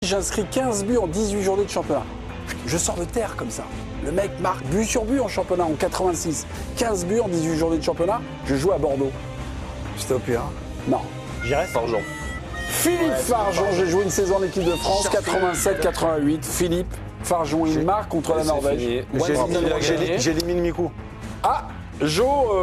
j'inscris 15 buts en 18 journées de championnat. Je sors de terre comme ça. Le mec marque but sur but en championnat en 86. 15 buts en 18 journées de championnat. Je joue à Bordeaux. Stop, hein. Non. J'y reste. Fargeon. Philippe Fargeon, j'ai joué une saison en équipe de France, 87-88. Philippe Fargeon, il marque contre la Norvège. J'élimine Mikou. Ah, Jo,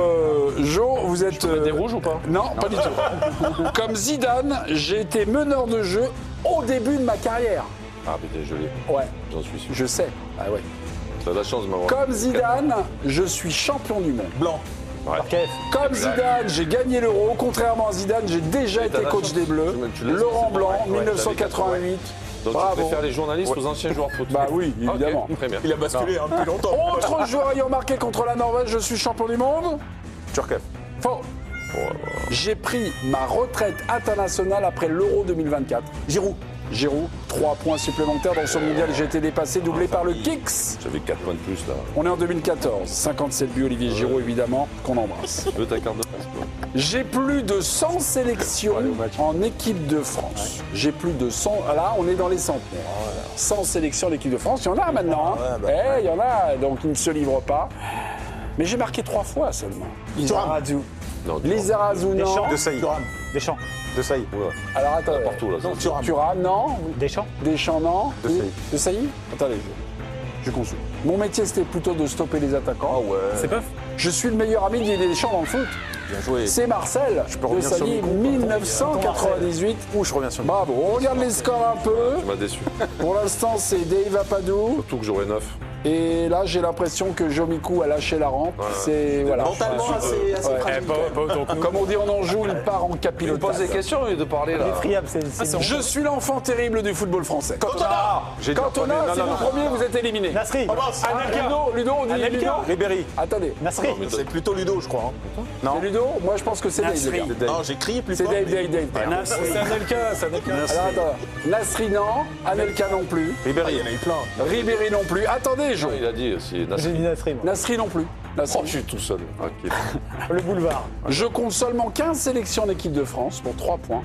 vous êtes... Tu mets des rouges ou pas? Non, pas du tout. Comme Zidane, j'ai été meneur de jeu au début de ma carrière. Ah, putain, joli. Ouais, J'en suis sûr. je sais. Ah ouais. T'as de la chance de m'avoir. Comme Zidane, je suis champion du monde. Blanc. Marquez. Comme Zidane, j'ai gagné l'Euro. Contrairement à Zidane, j'ai déjà été coach des Bleus. Laurent Blanc, 1988. Donc tu Bravo. préfères les journalistes aux anciens joueurs de foot? Bah oui, évidemment. Ok, très bien. Il a basculé depuis longtemps. Autre joueur ayant marqué contre la Norvège, je suis champion du monde. Turkev. Faux. J'ai pris ma retraite internationale après l'Euro 2024. Giroud, 3 points supplémentaires dans ce mondial. J'ai été dépassé, doublé par le Kicks. J'avais 4 points de plus là. On est en 2014. 57 buts, Olivier Giroud, évidemment, qu'on embrasse. Tu veux ta carte de presse, toi? J'ai plus de 100 sélections en équipe de France. J'ai plus de 100. Là, on est dans les centenaires. 100 sélections en équipe de France. Il y en a maintenant. Il y en a, donc ils ne se livrent pas. Mais j'ai marqué 3 fois seulement. Lizarazu. Non, Lizarazu, non. Deschamps. De Saïd. Deschamps. De Saïd. Oula. Alors attends. Partout là. Thuram, non. Deschamps. Deschamps, non. De Saïd. De Saïd. Attendez, je consulte. Mon métier, c'était plutôt de stopper les attaquants. Ah ouais. C'est pas. Je suis le meilleur ami de Deschamps dans le foot. Bien joué. C'est Marcel. peux de revenir sur Sailly, Mikou. 1998. Ouh, je reviens sur le Bravo. On regarde les scores un peu. Tu m'as déçu. Pour l'instant, c'est Dave Apadou. Surtout que j'aurais 9. Et là, j'ai l'impression que Jomikou a lâché la rampe. C'est voilà. Mentalement, assez fragile. Pas autant que nous. Comme on dit en Anjou, il part en Il me capillotage. pose des questions au lieu de parler là. Friable, c'est. Je suis l'enfant terrible du football français. Cantona. J'ai dit Quand on a, c'est le premier, vous êtes éliminé. Nasri. Ludo, on dit Anelka. Ludo. Ribéry. Attendez, Nasri. C'est plutôt Ludo, je crois. Non. c'est Ludo. Moi, je pense que c'est Dave. Nasri. les gars. Non, j'ai crié plus C'est fort. Dave. C'est Anelka. C'est Anelka. Alors attends, Nasri non, Anelka non plus, Ribéry, il y en a eu plein. Ribéry non plus. Attendez, Jo. Il a dit aussi J'ai Nasri. dit Nasri, moi. Nasri non plus. Nasri. Oh, je suis tout seul. Ok. Le boulevard. Je compte seulement 15 sélections en équipe de France pour 3 points.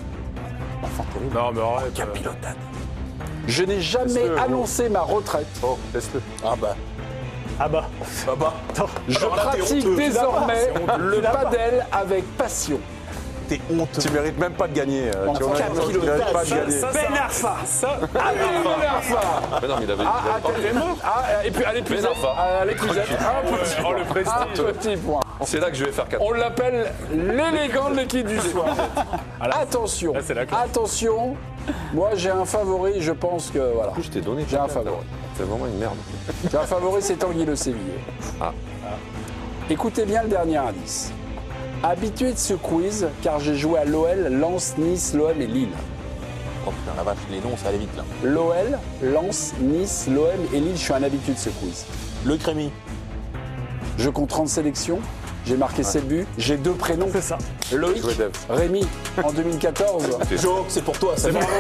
Non, mais arrête. Capilotade. Je n'ai jamais annoncé ma retraite. Oh, laisse-le. Ah bah. Ah bah. Ah bah. Je Alors là, t'es pratique honteux. désormais le Tu l'as pas. padel avec passion. T'es honteux. Tu mérites même pas de gagner. Tu vois, quatre tu mérites pas de gagner. Ben Arfa. Allez, Mais non, mais il avait. et puis allez plus Mais Arfa. allez plus un petit Oh, le prestige. un petit point. C'est là que je vais faire 4. On l'appelle l'élégant de l'équipe du soir. Attention, là, c'est la classe. attention. Moi, j'ai un favori. Je pense que voilà. Je t'ai donné. J'ai un favori. C'est vraiment une merde. J'ai un favori, c'est Tanguy Le Sévillé. Ah. Écoutez bien le dernier indice. Habitué de ce quiz, car j'ai joué à l'OL, Lens, Nice, l'OM et Lille. Oh putain, la vache, les noms, ça allait vite là. L'OL, Lens, Nice, l'OM et Lille, je suis un habitué de ce quiz. Le Crémy. Je compte 30 sélections, j'ai marqué 7 buts, j'ai 2 prénoms. C'est ça. Loïc, Joué Dave. Rémi, en 2014. Jo, c'est pour toi, c'est marrant.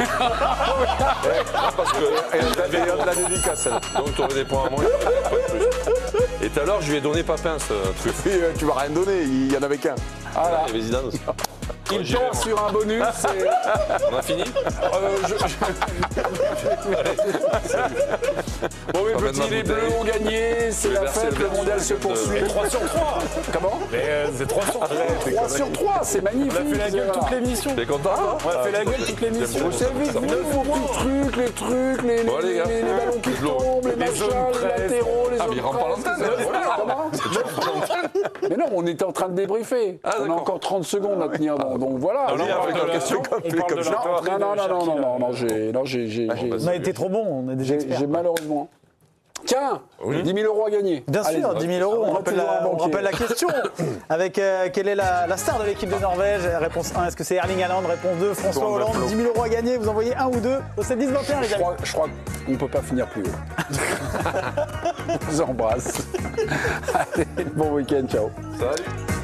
Parce que la dédicace, celle-là. donc tu aurais des points à moins. Et tout à l'heure, je lui ai donné Papin ce truc. Oui, tu m'as rien donné, il y en avait qu'un. Voilà. Il y avait Zidane aussi. Il perd sur un bonus. On a fini? Bon, mes Emmène petits, ma les bleus bouteille. ont gagné, c'est Je vais la verser fête, le le mondial se verre poursuit. 3 sur 3. Comment Mais c'est 3 sur 3. 3 sur 3, c'est magnifique. On a fait la gueule toute l'émission. T'es content? On a fait la gueule toute l'émission. Vous savez, vous, vos petits trucs, les Bon, les gars. ballons qui De l'eau. tombent, les machins, zones les presse. latéraux, les Ah, mais il zones rentre pas presse, l'antenne. Comment Mais non, on était en train de débriefer. On a d'accord. encore 30 secondes à tenir, donc voilà. On parle de la question. On parle de la Non, j'ai On a été trop bon, on est déjà experts. j'ai malheureusement. Tiens, 10 000 euros à gagner. Bien sûr, Allez-y. 10 000 euros, On on va rappelle, toujours un on banquier. rappelle la question. Avec quelle est la star de l'équipe de Norvège? Réponse 1, est-ce que c'est Erling Haaland? Réponse 2, François Hollande. 10 000 euros à gagner, vous envoyez 1 ou 2 au 7 10 21 les amis. Je crois qu'on ne peut pas finir plus haut. Je vous embrasse. Allez, bon week-end, ciao. Salut.